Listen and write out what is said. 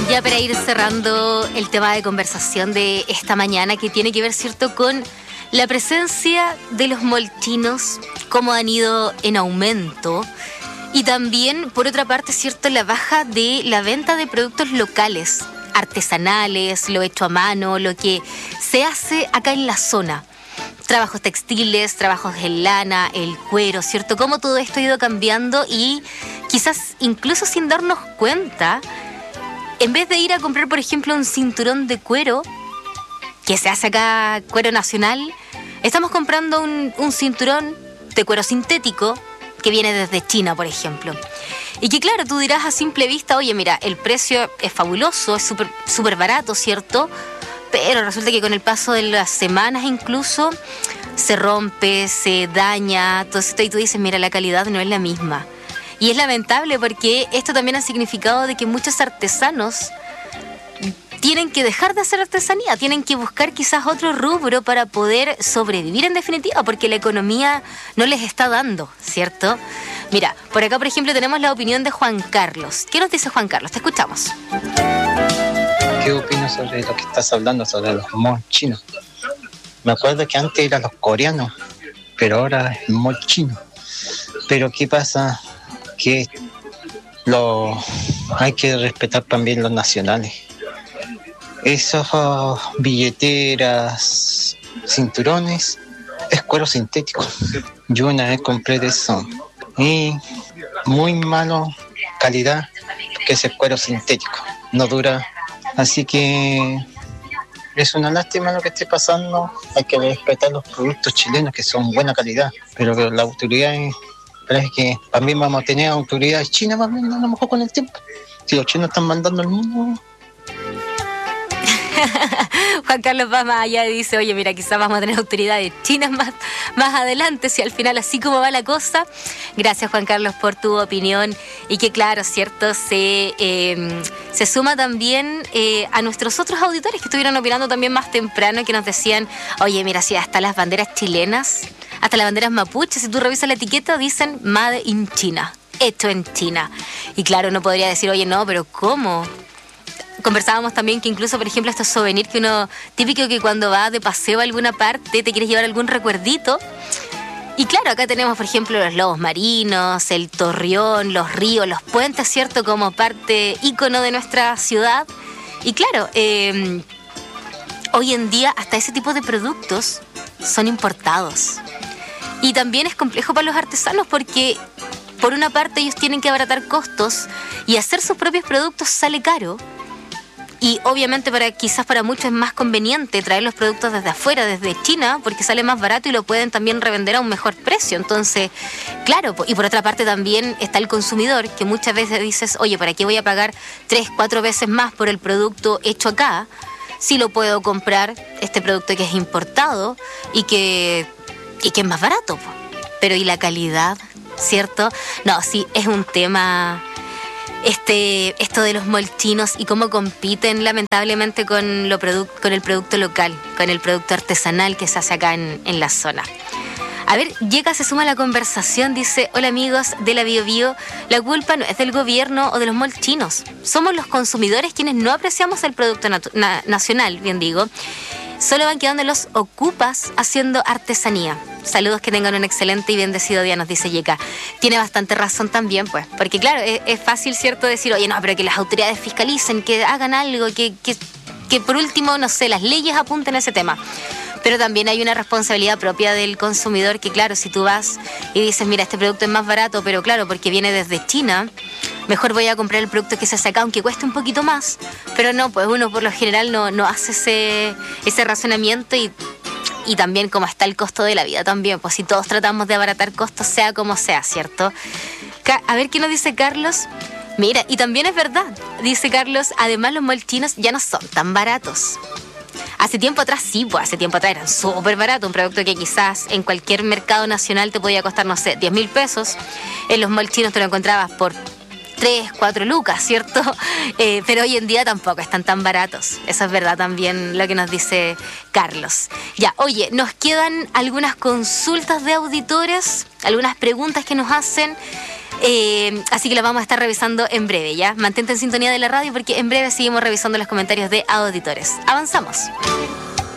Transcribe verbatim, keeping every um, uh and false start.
Ya para ir cerrando el tema de conversación de esta mañana, que tiene que ver, ¿cierto?, con la presencia de los molchinos, cómo han ido en aumento, y también, por otra parte, ¿cierto?, la baja de la venta de productos locales, artesanales, lo hecho a mano, lo que se hace acá en la zona. Trabajos textiles, trabajos en lana, el cuero, ¿cierto? Cómo todo esto ha ido cambiando y quizás incluso sin darnos cuenta, en vez de ir a comprar, por ejemplo, un cinturón de cuero, que se hace acá, cuero nacional, estamos comprando un, un cinturón de cuero sintético que viene desde China, por ejemplo. Y que claro, tú dirás a simple vista, oye, mira, el precio es fabuloso, es súper súper barato, ¿cierto? Pero resulta que con el paso de las semanas incluso se rompe, se daña, todo esto, y tú dices, mira, la calidad no es la misma. Y es lamentable porque esto también ha significado de que muchos artesanos tienen que dejar de hacer artesanía, tienen que buscar quizás otro rubro para poder sobrevivir en definitiva, porque la economía no les está dando, ¿cierto? Mira, por acá, por ejemplo, tenemos la opinión de Juan Carlos. ¿Qué nos dice Juan Carlos? Te escuchamos. ¿Qué opinas sobre lo que estás hablando, sobre los molchinos? Me acuerdo que antes eran los coreanos, pero ahora es el molchino. Pero ¿qué pasa? Que lo, hay que respetar también los nacionales. Esos uh, billeteras, cinturones, es cuero sintético. Yo una vez compré de eso y muy malo calidad, que es el cuero sintético, no dura. Así que es una lástima lo que esté pasando. Hay que respetar los productos chilenos que son buena calidad, pero la autoridad es, parece que también vamos a tener autoridades chinas, a lo mejor con el tiempo. Si los chinos están mandando al mundo. Juan Carlos va más allá y dice, oye, mira, quizás vamos a tener autoridades chinas más, más adelante, si al final así como va la cosa. Gracias, Juan Carlos, por tu opinión, y que claro, cierto, se, eh, se suma también eh, a nuestros otros auditores que estuvieron opinando también más temprano, que nos decían, oye, mira, si hasta las banderas chilenas, hasta las banderas mapuches, si tú revisas la etiqueta, dicen Made in China, hecho en China. Y claro, uno podría decir, oye, no, pero ¿cómo? Conversábamos también que incluso, por ejemplo, estos souvenirs que uno, típico que cuando va de paseo a alguna parte te quieres llevar algún recuerdito. Y claro, acá tenemos, por ejemplo, los lobos marinos, el torreón, los ríos, los puentes, ¿cierto? Como parte ícono de nuestra ciudad. Y claro, eh, hoy en día hasta ese tipo de productos son importados. Y también es complejo para los artesanos porque, por una parte, ellos tienen que abaratar costos y hacer sus propios productos sale caro. Y obviamente para quizás para muchos es más conveniente traer los productos desde afuera, desde China, porque sale más barato y lo pueden también revender a un mejor precio. Entonces, claro, y por otra parte también está el consumidor, que muchas veces dices, oye, ¿para qué voy a pagar tres, cuatro veces más por el producto hecho acá? Si lo puedo comprar, este producto que es importado y que, y que es más barato. Pero ¿y la calidad? ¿Cierto? No, sí, es un tema... Este, esto de los molchinos y cómo compiten lamentablemente con, lo produ- con el producto local, con el producto artesanal que se hace acá en, en la zona. A ver, Yeka se suma a la conversación, dice, hola amigos de la Bio Bio, la culpa no es del gobierno o de los molchinos, somos los consumidores quienes no apreciamos el producto natu- na- nacional, bien digo, solo van quedando los ocupas haciendo artesanía. Saludos, que tengan un excelente y bendecido día, nos dice Yeka. Tiene bastante razón también, pues, porque claro, es, es fácil, ¿cierto?, decir, oye, no, pero que las autoridades fiscalicen, que hagan algo, que, que, que por último, no sé, las leyes apunten a ese tema. Pero también hay una responsabilidad propia del consumidor que, claro, si tú vas y dices, mira, este producto es más barato, pero claro, porque viene desde China, mejor voy a comprar el producto que se saca, aunque cueste un poquito más. Pero no, pues uno por lo general no, no hace ese, ese razonamiento y... Y también como está el costo de la vida también, pues si todos tratamos de abaratar costos, sea como sea, ¿cierto? A ver qué nos dice Carlos. Mira, y también es verdad, dice Carlos, además los molchinos ya no son tan baratos. Hace tiempo atrás sí, pues hace tiempo atrás eran súper baratos, un producto que quizás en cualquier mercado nacional te podía costar, no sé, diez mil pesos. En los molchinos te lo encontrabas por tres, cuatro lucas, ¿cierto? Eh, pero hoy en día tampoco están tan baratos. Eso es verdad también lo que nos dice Carlos. Ya, oye, nos quedan algunas consultas de auditores, algunas preguntas que nos hacen. Eh, así que lo vamos a estar revisando en breve, ¿ya? Mantente en sintonía de la radio porque en breve seguimos revisando los comentarios de auditores. Avanzamos.